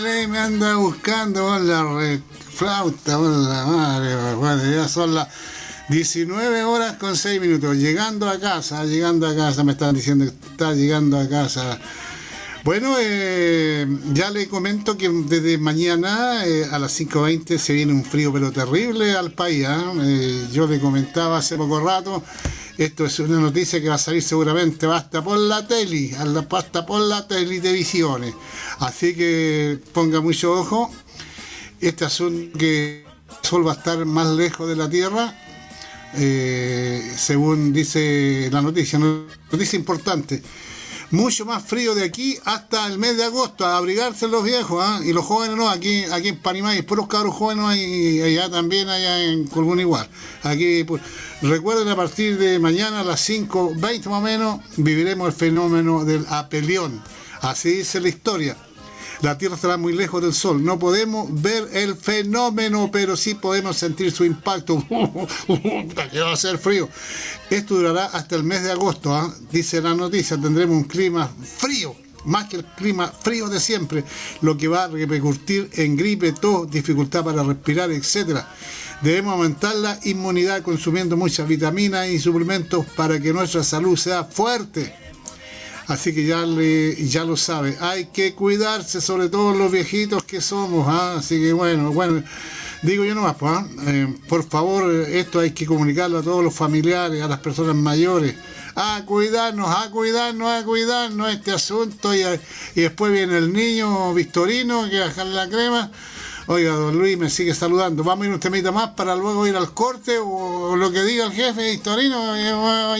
me anda buscando con la flauta, con la madre, bueno, ya son las 19 horas con 6 minutos, llegando a casa, me están diciendo que está llegando a casa. Bueno, ya le comento que desde mañana a las 5:20 se viene un frío pero terrible al país. Yo le comentaba hace poco rato, esto es una noticia que va a salir seguramente, basta por la televisión. Así que ponga mucho ojo. Este asunto que el sol va a estar más lejos de la Tierra, según dice la noticia importante. Mucho más frío de aquí hasta el mes de agosto, a abrigarse los viejos, y los jóvenes no, aquí en Panimay, puros cabros jóvenes, y allá también, allá en Colbún igual. Aquí, pues, recuerden, a partir de mañana a las 5:20 más o menos, viviremos el fenómeno del apelión. Así dice la historia. La Tierra estará muy lejos del Sol. No podemos ver el fenómeno, pero sí podemos sentir su impacto. Que va a ser frío. Esto durará hasta el mes de agosto, dice la noticia. Tendremos un clima frío, más que el clima frío de siempre, lo que va a repercutir en gripe, tos, dificultad para respirar, etc. Debemos aumentar la inmunidad consumiendo muchas vitaminas y suplementos para que nuestra salud sea fuerte. Así que ya lo sabe, hay que cuidarse, sobre todo los viejitos que somos, así que bueno, digo yo nomás, por favor, esto hay que comunicarlo a todos los familiares, a las personas mayores, a cuidarnos este asunto, y después viene el niño Victorino que baja la crema. Oiga, don Luis me sigue saludando, vamos a ir un temita más para luego ir al corte, o lo que diga el jefe Victorino.